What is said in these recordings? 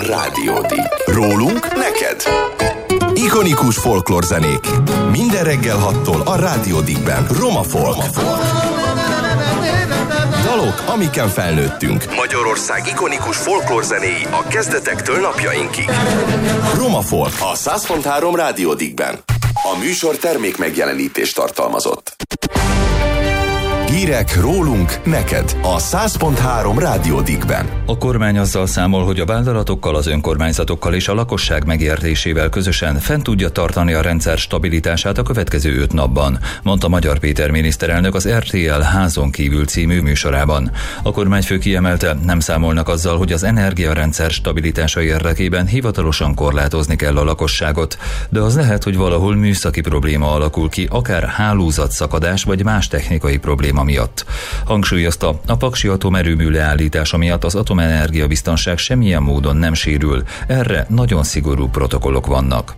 Rádiódik. Rólunk neked. Ikonikus folklórzenék. Minden reggel 6-tól a Rádiódikben. Roma Folk. Dalok, amiken felnőttünk. Magyarország ikonikus folklórzenéi a kezdetektől napjainkig. Roma Folk a 100.3 Rádiódikben. A műsor termék megjelenítést tartalmazott. Hírek rólunk neked a 100.3 Rádiódikben. A kormány azzal számol, hogy a vállalatokkal, az önkormányzatokkal és a lakosság megértésével közösen fent tudja tartani a rendszer stabilitását a következő 5 napban, mondta Magyar Péter miniszterelnök az RTL Házon kívül című műsorában. A kormányfő kiemelte, nem számolnak azzal, hogy az energiarendszer stabilitása érdekében hivatalosan korlátozni kell a lakosságot, de az lehet, hogy valahol műszaki probléma alakul ki, akár hálózatszakadás vagy más technikai probléma miatt. Hangsúlyozta, a paksi atomerőmű leállítása miatt az atomenergia biztonság semmilyen módon nem sérül, erre nagyon szigorú protokollok vannak.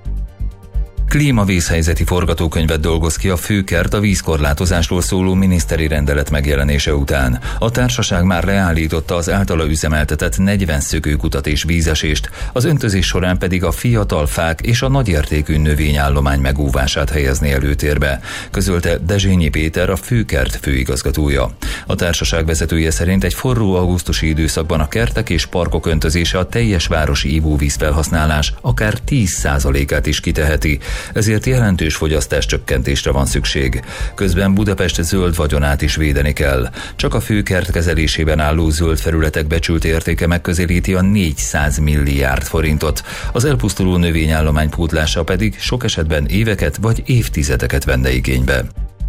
Klímavészhelyzeti forgatókönyvet dolgoz ki a Főkert a vízkorlátozásról szóló miniszteri rendelet megjelenése után. A társaság már leállította az általa üzemeltetett 40 szökőkutat és vízesést, az öntözés során pedig a fiatal fák és a nagyértékű növényállomány megóvását helyezni előtérbe, közölte Dezsényi Péter, a Főkert főigazgatója. A társaság vezetője szerint egy forró augusztusi időszakban a kertek és parkok öntözése a teljes városi ivóvízfelhasználás akár 10%-át is kiteheti, ezért jelentős fogyasztás csökkentésre van szükség. Közben Budapest zöld vagyonát is védeni kell. Csak a Főkert kezelésében álló zöld felületek becsült értéke megközelíti a 400 milliárd forintot. Az elpusztuló növényállomány pótlása pedig sok esetben éveket vagy évtizedeket venne igénybe.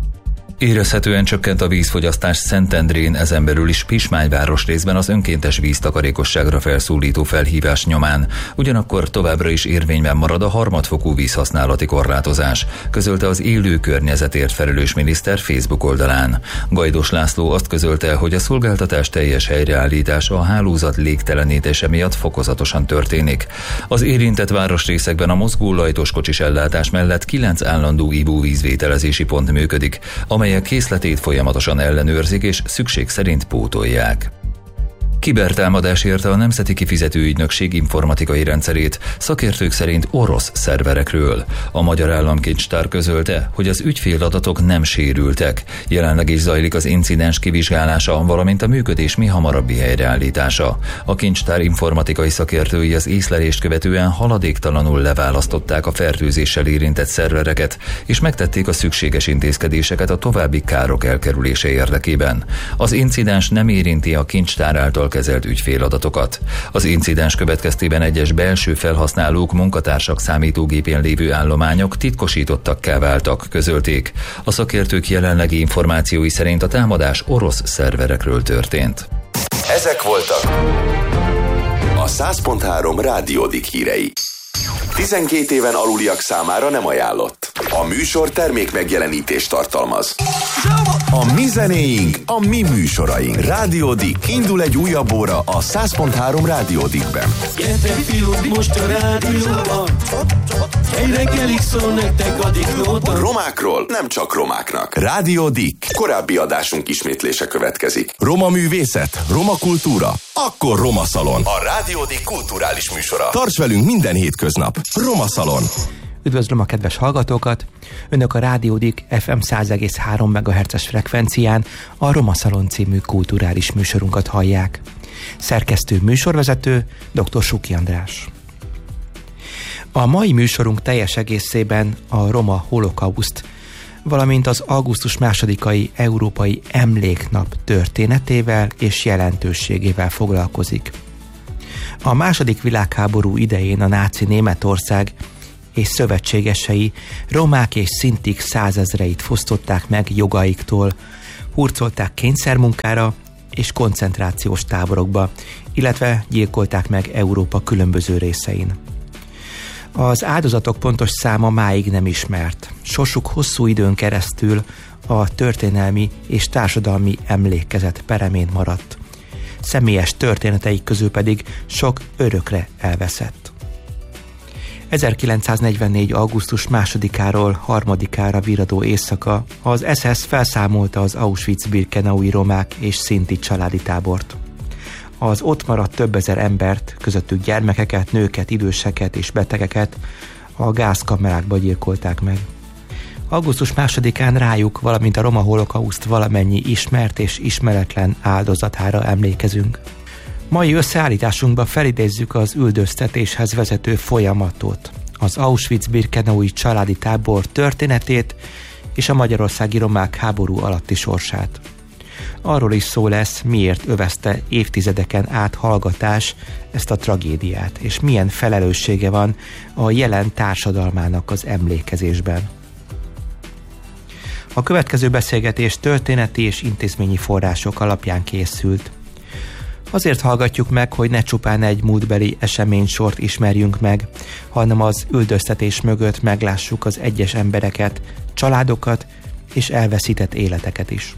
Érezhetően csökkent a vízfogyasztás Szentendrén, ezen belül is Pismány városrészben az önkéntes víztakarékosságra felszólító felhívás nyomán. Ugyanakkor továbbra is érvényben marad a harmadfokú vízhasználati korlátozás, közölte az élő környezetért felelős miniszter Facebook oldalán. Gajdos László azt közölte, hogy a szolgáltatás teljes helyreállítása a hálózat légtelenítése miatt fokozatosan történik. Az érintett városrészekben a mozgó lajtos kocsis ellátás mellett 9 állandó ivóvízvételezési pont működik, amelyek készletét folyamatosan ellenőrzik és szükség szerint pótolják. Kibertámadás érte a Nemzeti Kifizetőügynökség informatikai rendszerét, szakértők szerint orosz szerverekről. A Magyar Államkincstár közölte, hogy az ügyféladatok nem sérültek. Jelenleg is zajlik az incidens kivizsgálása, valamint a működés mihamarabbi helyreállítása. A kincstár informatikai szakértői az észlelést követően haladéktalanul leválasztották a fertőzéssel érintett szervereket, és megtették a szükséges intézkedéseket a további károk elkerülése érdekében. Az incidens nem érinti a kincstár által kezelt ügyféladatokat. Az incidens következtében egyes belső felhasználók, munkatársak számítógépén lévő állományok titkosítottakká váltak, közölték. A szakértők jelenlegi információi szerint a támadás orosz szerverekről történt. Ezek voltak a 100.3 Rádiódik hírei. 12 éven aluliak számára nem ajánlott. A műsor termék megjelenítést tartalmaz. A mi zenéink, a mi műsoraink. Rádiódik. Indul egy újabb óra a 100.3 Rádiódikben. Gyertek fiúk, most a rádióban. Egy reggelig szól nektek a Diklóta. Romákról nem csak romáknak. Rádiódik. Korábbi adásunk ismétlése következik. Roma művészet, roma kultúra, akkor Roma Szalon. A Rádiódik kulturális műsora. Tarts velünk minden hétköznap. Roma Szalon. Üdvözlöm a kedves hallgatókat! Önök a Rádiódik FM 100,3 MHz-es frekvencián a Roma Szalon című kulturális műsorunkat hallják. Szerkesztő műsorvezető dr. Suki András. A mai műsorunk teljes egészében a roma holokauszt, valamint az augusztus 2-ai Európai Emléknap történetével és jelentőségével foglalkozik. A II. Világháború idején a náci Németország és szövetségesei romák és szintik százezreit fosztották meg jogaiktól, hurcolták kényszermunkára és koncentrációs táborokba, illetve gyilkolták meg Európa különböző részein. Az áldozatok pontos száma máig nem ismert. Sorsuk hosszú időn keresztül a történelmi és társadalmi emlékezet peremén maradt. Személyes történeteik közül pedig sok örökre elveszett. 1944. augusztus 2-áról 3-ára virradó éjszaka az SS felszámolta az Auschwitz-Birkenaui romák és szinti családi tábort. Az ott maradt több ezer embert, közöttük gyermekeket, nőket, időseket és betegeket a gázkamerákba gyilkolták meg. Augusztus 2-án rájuk, valamint a roma holokauszt valamennyi ismert és ismeretlen áldozatára emlékezünk. Mai összeállításunkban felidézzük az üldöztetéshez vezető folyamatot, az Auschwitz-Birkenaui családi tábor történetét és a magyarországi romák háború alatti sorsát. Arról is szó lesz, miért övezte évtizedeken át hallgatás ezt a tragédiát, és milyen felelőssége van a jelen társadalmának az emlékezésben. A következő beszélgetés történeti és intézményi források alapján készült. Azért hallgatjuk meg, hogy ne csupán egy múltbeli eseménysort ismerjünk meg, hanem az üldöztetés mögött meglássuk az egyes embereket, családokat és elveszített életeket is.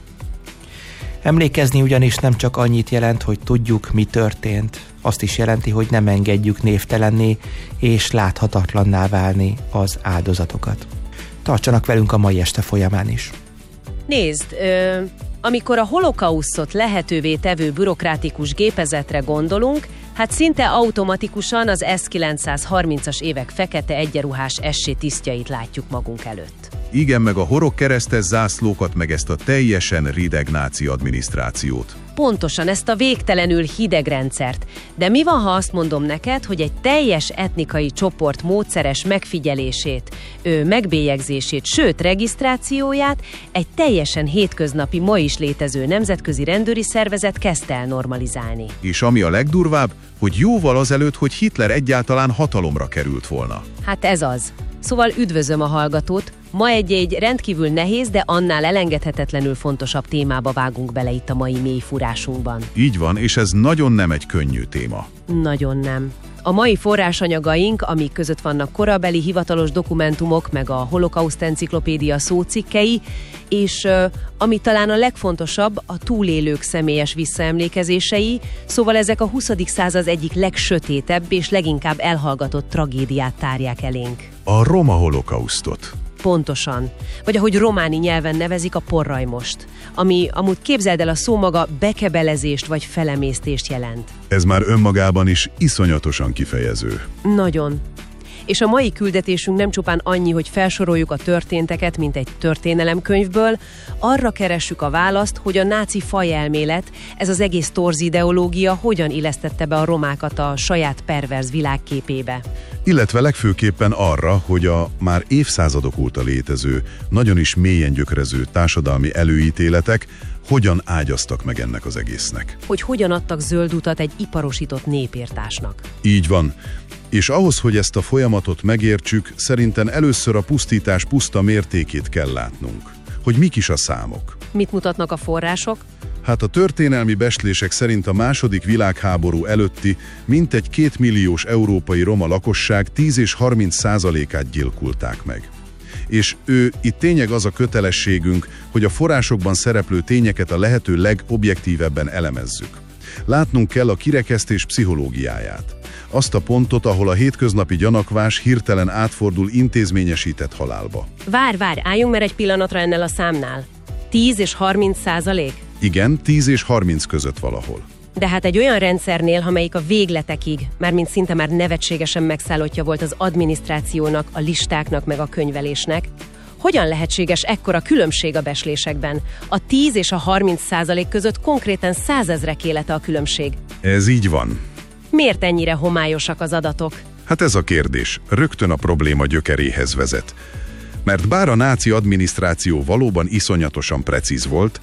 Emlékezni ugyanis nem csak annyit jelent, hogy tudjuk, mi történt, azt is jelenti, hogy nem engedjük névtelenné és láthatatlanná válni az áldozatokat. Tartsanak velünk a mai este folyamán is. Nézd, amikor a holokausztot lehetővé tevő bürokratikus gépezetre gondolunk, hát szinte automatikusan az S-930-as évek fekete egyenruhás SC tisztjait látjuk magunk előtt. Igen, meg a horog keresztes zászlókat, meg ezt a teljesen rideg náci adminisztrációt. Pontosan, ezt a végtelenül hideg rendszert. De mi van, ha azt mondom neked, hogy egy teljes etnikai csoport módszeres megfigyelését, megbélyegzését, sőt regisztrációját egy teljesen hétköznapi, ma is létező nemzetközi rendőri szervezet kezdte el normalizálni. És ami a legdurvább, hogy jóval azelőtt, hogy Hitler egyáltalán hatalomra került volna. Hát ez az. Szóval üdvözlöm a hallgatót, ma egy rendkívül nehéz, de annál elengedhetetlenül fontosabb témába vágunk bele itt a mai mélyfúrásunkban. Így van, és ez nagyon nem egy könnyű téma. Nagyon nem. A mai forrásanyagaink, amik között vannak korabeli hivatalos dokumentumok, meg a Holokauszt enciklopédia szócikkei, és ami talán a legfontosabb, a túlélők személyes visszaemlékezései, szóval ezek a 20. század egyik legsötétebb és leginkább elhallgatott tragédiát tárják elénk. A roma holokausztot. Pontosan. Vagy ahogy románi nyelven nevezik, a porrajmost, ami amúgy képzeld el a szó maga bekebelezést vagy felemésztést jelent. Ez már önmagában is iszonyatosan kifejező. Nagyon. És a mai küldetésünk nem csupán annyi, hogy felsoroljuk a történteket, mint egy történelemkönyvből, arra keressük a választ, hogy a náci fajelmélet, ez az egész torzideológia hogyan illesztette be a romákat a saját perverz világképébe. Illetve legfőképpen arra, hogy a már évszázadok óta létező, nagyon is mélyen gyökerező társadalmi előítéletek hogyan ágyaztak meg ennek az egésznek. Hogy hogyan adtak zöld utat egy iparosított népírtásnak. Így van. És ahhoz, hogy ezt a folyamatot megértsük, szerintem először a pusztítás puszta mértékét kell látnunk. Hogy mik is a számok. Mit mutatnak a források? Hát a történelmi becslések szerint a II. Világháború előtti mintegy 2 milliós európai roma lakosság 10 és 30%-át gyilkolták meg. És itt tényleg az a kötelességünk, hogy a forrásokban szereplő tényeket a lehető legobjektívebben elemezzük. Látnunk kell a kirekesztés pszichológiáját. Azt a pontot, ahol a hétköznapi gyanakvás hirtelen átfordul intézményesített halálba. Várj, álljunk meg egy pillanatra ennél a számnál. 10 és 30%? Igen, 10 és 30 között valahol. De hát egy olyan rendszernél, amelyik a végletekig, mármint szinte már nevetségesen megszállottja volt az adminisztrációnak, a listáknak meg a könyvelésnek, hogyan lehetséges ekkora különbség a becslésekben? A 10 és a 30% között konkrétan 100 000 élete a különbség. Ez így van. Miért ennyire homályosak az adatok? Hát ez a kérdés rögtön a probléma gyökeréhez vezet. Mert bár a náci adminisztráció valóban iszonyatosan precíz volt,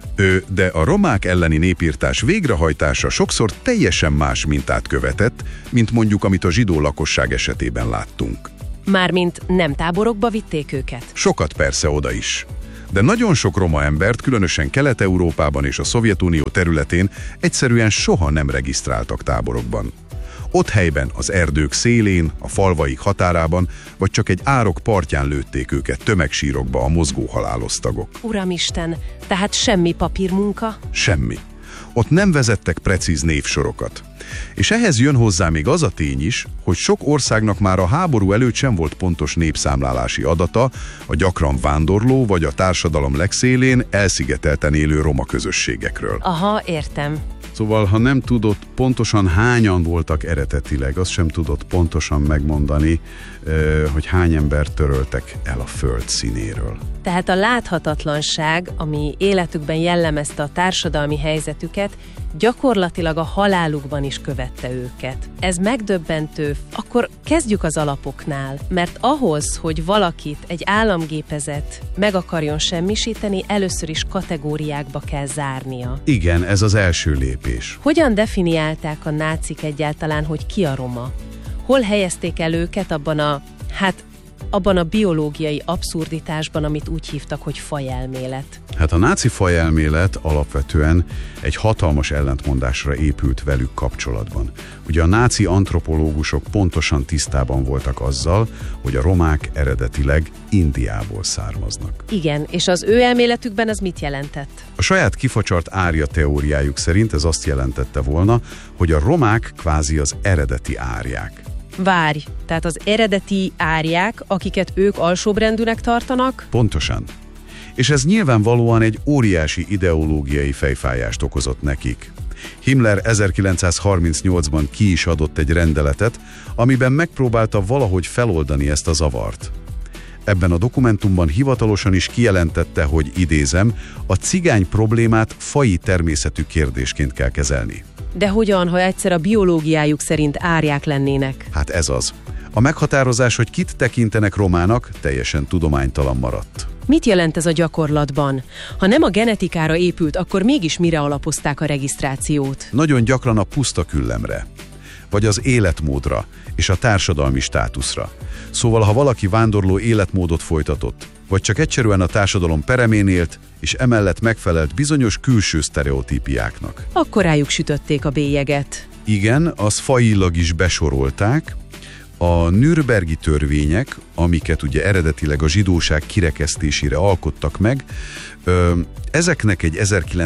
de a romák elleni népirtás végrehajtása sokszor teljesen más mintát követett, mint mondjuk amit a zsidó lakosság esetében láttunk. Mármint nem táborokba vitték őket? Sokat persze oda is. De nagyon sok roma embert, különösen Kelet-Európában és a Szovjetunió területén egyszerűen soha nem regisztráltak táborokban. Ott helyben, az erdők szélén, a falvaik határában, vagy csak egy árok partján lőtték őket tömegsírokba a mozgó halálosztagok. Uramisten, tehát semmi papírmunka? Semmi. Ott nem vezettek precíz névsorokat. És ehhez jön hozzá még az a tény is, hogy sok országnak már a háború előtt sem volt pontos népszámlálási adata a gyakran vándorló vagy a társadalom legszélén elszigetelten élő roma közösségekről. Aha, értem. Szóval, ha nem tudott pontosan hányan voltak eredetileg, azt sem tudott pontosan megmondani, hogy hány embert töröltek el a föld színéről. Tehát a láthatatlanság, ami életükben jellemezte a társadalmi helyzetüket, gyakorlatilag a halálukban is követte őket. Ez megdöbbentő. Akkor kezdjük az alapoknál, mert ahhoz, hogy valakit egy államgépezet meg akarjon semmisíteni, először is kategóriákba kell zárnia. Igen, ez az első lépés. Hogyan definiálták a nácik egyáltalán, hogy ki a roma? Hol helyezték el őket abban a biológiai abszurditásban, amit úgy hívtak, hogy fajelmélet? Hát a náci fajelmélet alapvetően egy hatalmas ellentmondásra épült velük kapcsolatban. Ugye a náci antropológusok pontosan tisztában voltak azzal, hogy a romák eredetileg Indiából származnak. Igen, és az ő elméletükben ez mit jelentett? A saját kifacsart árja teóriájuk szerint ez azt jelentette volna, hogy a romák kvázi az eredeti árják. Várj, tehát az eredeti árják, akiket ők alsóbrendűnek tartanak? Pontosan. És ez nyilvánvalóan egy óriási ideológiai fejfájást okozott nekik. Himmler 1938-ban ki is adott egy rendeletet, amiben megpróbálta valahogy feloldani ezt a zavart. Ebben a dokumentumban hivatalosan is kijelentette, hogy idézem, a cigány problémát faji természetű kérdésként kell kezelni. De hogyan, ha egyszer a biológiájuk szerint árják lennének? Hát ez az. A meghatározás, hogy kit tekintenek romának, teljesen tudománytalan maradt. Mit jelent ez a gyakorlatban? Ha nem a genetikára épült, akkor mégis mire alapozták a regisztrációt? Nagyon gyakran a puszta küllemre, vagy az életmódra és a társadalmi státuszra. Szóval, ha valaki vándorló életmódot folytatott, vagy csak egyszerűen a társadalom peremén élt, és emellett megfelelt bizonyos külső sztereotípiáknak. Akkor rájuk sütötték a bélyeget. Igen, az fajilag is besorolták. A nürnbergi törvények, amiket ugye eredetileg a zsidóság kirekesztésére alkottak meg, ezeknek egy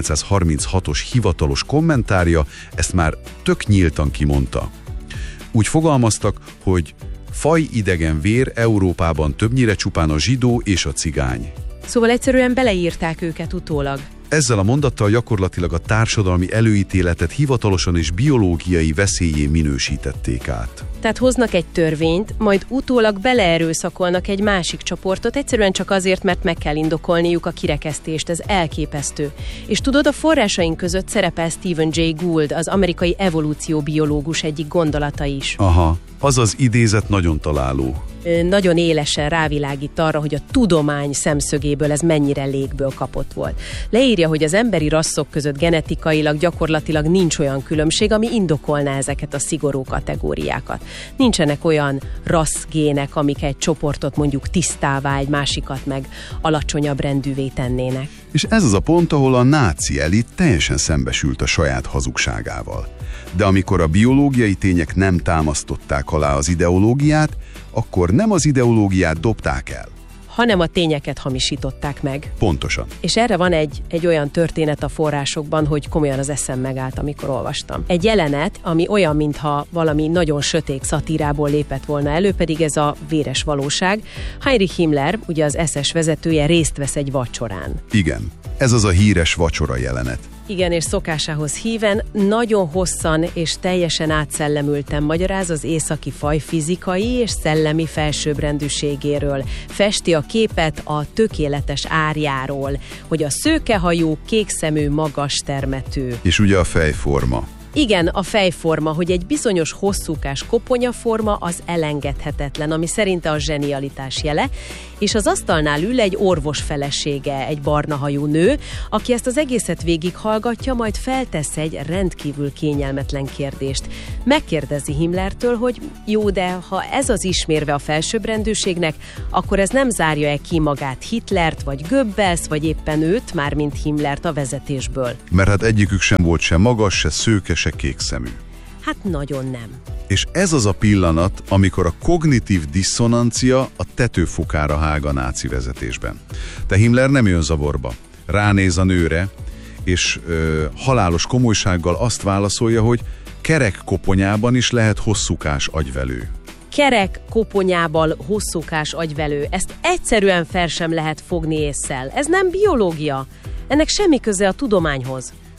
1936-os hivatalos kommentárja ezt már tök nyíltan kimondta. Úgy fogalmaztak, hogy fajidegen vér Európában többnyire csupán a zsidó és a cigány. Szóval egyszerűen beleírták őket utólag. Ezzel a mondattal gyakorlatilag a társadalmi előítéletet hivatalosan és biológiai veszélyé minősítették át. Tehát hoznak egy törvényt, majd utólag beleerőszakolnak egy másik csoportot, egyszerűen csak azért, mert meg kell indokolniuk a kirekesztést, ez elképesztő. És tudod, a forrásaink között szerepel Stephen Jay Gould, az amerikai evolúcióbiológus egyik gondolata is. Aha, az az idézet nagyon találó. Nagyon élesen rávilágít arra, hogy a tudomány szemszögéből ez mennyire légből kapott volt. Leírja, hogy az emberi rasszok között genetikailag gyakorlatilag nincs olyan különbség, ami indokolná ezeket a szigorú kategóriákat. Nincsenek olyan rasszgének, amik egy csoportot mondjuk tisztává, egy másikat meg alacsonyabb rendűvé tennének. És ez az a pont, ahol a náci elit teljesen szembesült a saját hazugságával. De amikor a biológiai tények nem támasztották alá az ideológiát, akkor nem az ideológiát dobták el, hanem a tényeket hamisították meg. Pontosan. És erre van egy olyan történet a forrásokban, hogy komolyan az eszem megállt, amikor olvastam. Egy jelenet, ami olyan, mintha valami nagyon sötét szatírából lépett volna elő, pedig ez a véres valóság. Heinrich Himmler, ugye az SS vezetője, részt vesz egy vacsorán. Igen, ez az a híres vacsora jelenet. Igen, és szokásához híven nagyon hosszan és teljesen átszellemülten magyaráz az északi faj fizikai és szellemi felsőbbrendűségéről. Festi a képet a tökéletes árjáról, hogy a szőkehajú, kékszemű, magas termetű. És ugye a fejforma. Igen, a fejforma, hogy egy bizonyos hosszúkás koponyaforma az elengedhetetlen, ami szerinte a zsenialitás jele, és az asztalnál ül egy orvos felesége, egy barnahajú nő, aki ezt az egészet végighallgatja, majd feltesz egy rendkívül kényelmetlen kérdést. Megkérdezi Himmlertől, hogy jó, de ha ez az ismérve a felsőbbrendűségnek, akkor ez nem zárja-e ki magát Hitlert, vagy Goebbels, vagy éppen őt, mármint Himmlert a vezetésből? Mert hát egyikük sem volt se magas, se szőke, se kékszemű. Hát nagyon nem. És ez az a pillanat, amikor a kognitív diszonancia a tetőfokára hág a náci vezetésben. De Himmler nem jön zavarba. Ránéz a nőre, és halálos komolysággal azt válaszolja, hogy kerek koponyában is lehet hosszúkás agyvelő. Kerek koponyával hosszúkás agyvelő. Ezt egyszerűen fel sem lehet fogni ésszel. Ez nem biológia. Ennek semmi köze a tudományhoz.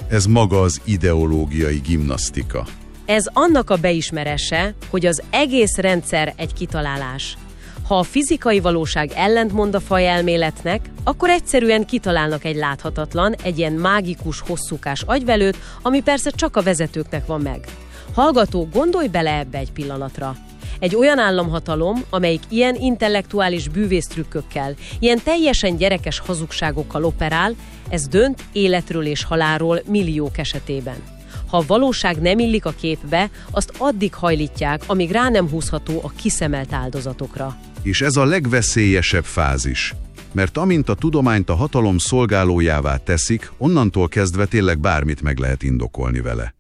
Ez maga az ideológiai gimnasztika. Ez annak a beismerese, hogy az egész rendszer egy kitalálás. Ha a fizikai valóság ellentmond a fajelméletnek, akkor egyszerűen kitalálnak egy láthatatlan, egy ilyen mágikus, hosszúkás agyvelőt, ami persze csak a vezetőknek van meg. Hallgató, gondolj bele ebbe egy pillanatra. Egy olyan államhatalom, amelyik ilyen intellektuális bűvésztrükkökkel, ilyen teljesen gyerekes hazugságokkal operál, ez dönt életről és halálról milliók esetében. Ha a valóság nem illik a képbe, azt addig hajlítják, amíg rá nem húzható a kiszemelt áldozatokra. És ez a legveszélyesebb fázis, mert amint a tudományt a hatalom szolgálójává teszik, onnantól kezdve tényleg bármit meg lehet indokolni vele.